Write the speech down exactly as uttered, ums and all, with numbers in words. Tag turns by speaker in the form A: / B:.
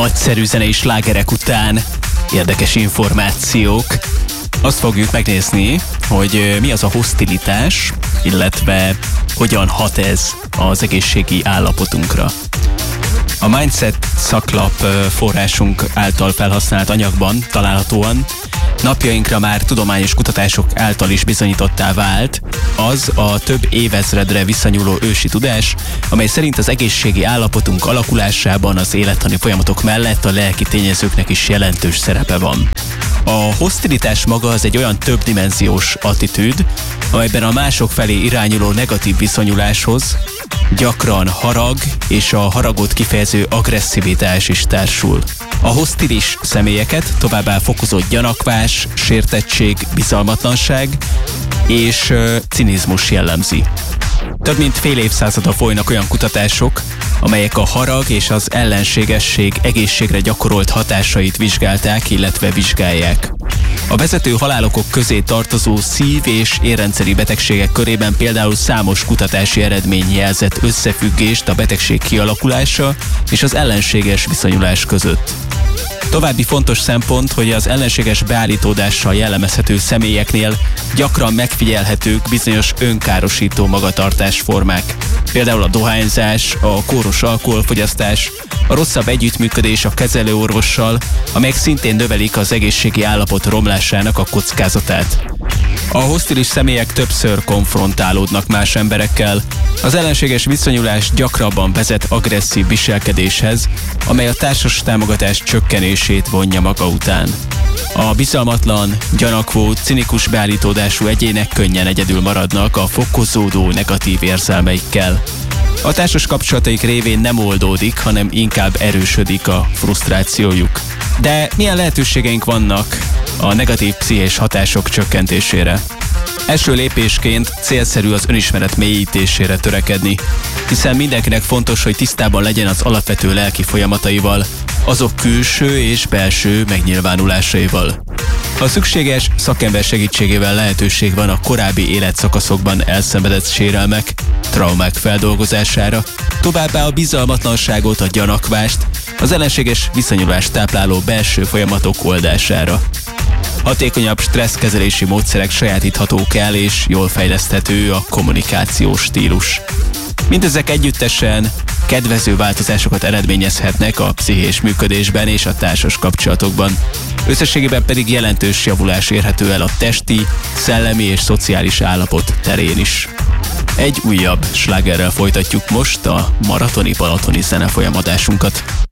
A: nagyszerű zenei slágerek után érdekes információk. Azt fogjuk megnézni, hogy mi az a hostilitás, illetve hogyan hat ez az egészségi állapotunkra. A Mindset szaklap forrásunk által felhasznált anyagban találhatóan napjainkra már tudományos kutatások által is bizonyítottá vált az a több évezredre visszanyúló ősi tudás, amely szerint az egészségi állapotunk alakulásában az élettani folyamatok mellett a lelki tényezőknek is jelentős szerepe van. A hostilitás maga az egy olyan többdimenziós attitűd, amelyben a mások felé irányuló negatív viszonyuláshoz gyakran harag és a haragot kifejező agresszivitás is társul. A hostilis személyeket továbbá fokozott gyanakvás, sértettség, bizalmatlanság és uh, cinizmus jellemzi. Több mint fél évszázada folynak olyan kutatások, amelyek a harag és az ellenségesség egészségre gyakorolt hatásait vizsgálták, illetve vizsgálják. A vezető halálokok közé tartozó szív- és érrendszeri betegségek körében például számos kutatási eredmény jelzett összefüggést a betegség kialakulása és az ellenséges viszonyulás között. További fontos szempont, hogy az ellenséges beállítódással jellemezhető személyeknél gyakran megfigyelhetők bizonyos önkárosító magatartásformák. Például a dohányzás, a kóros alkoholfogyasztás, a rosszabb együttműködés a kezelőorvossal, amelyek szintén növelik az egészségi állapot romlásának a kockázatát. A hostilis személyek többször konfrontálódnak más emberekkel. Az ellenséges viszonyulás gyakrabban vezet agresszív viselkedéshez, amely a társas támogatás csökkenését vonja maga után. A bizalmatlan, gyanakvó, cinikus beállítódású egyének könnyen egyedül maradnak a fokozódó negatív érzelmeikkel. A társas kapcsolataik révén nem oldódik, hanem inkább erősödik a frusztrációjuk. De milyen lehetőségeink vannak a negatív pszichés hatások csökkentésére? Első lépésként célszerű az önismeret mélyítésére törekedni, hiszen mindenkinek fontos, hogy tisztában legyen az alapvető lelki folyamataival, azok külső és belső megnyilvánulásaival. Ha szükséges, szakember segítségével lehetőség van a korábbi életszakaszokban elszenvedett sérelmek, traumák feldolgozására, továbbá a bizalmatlanságot, a gyanakvást, az ellenséges viszonyulást tápláló belső folyamatok oldására. Hatékonyabb stresszkezelési módszerek sajátíthatók el, és jól fejleszthető a kommunikációs stílus. Mindezek együttesen kedvező változásokat eredményezhetnek a pszichés működésben és a társas kapcsolatokban. Összességében pedig jelentős javulás érhető el a testi, szellemi és szociális állapot terén is. Egy újabb slágerrel folytatjuk most a maratoni balatoni zenefolyamadásunkat.